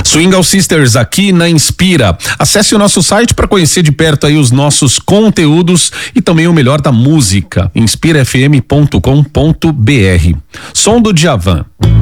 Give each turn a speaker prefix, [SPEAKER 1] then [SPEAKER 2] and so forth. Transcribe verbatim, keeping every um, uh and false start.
[SPEAKER 1] Swing Sisters aqui na Inspira. Acesse o nosso site para conhecer de perto aí os nossos conteúdos e também o melhor da música. inspira f m ponto com ponto b r. Som do Djavan.